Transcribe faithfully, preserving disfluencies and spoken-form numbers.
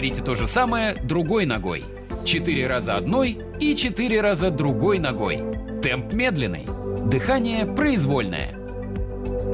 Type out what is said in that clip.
Повторите то же самое другой ногой. Четыре раза одной и четыре раза другой ногой. Темп медленный. Дыхание произвольное.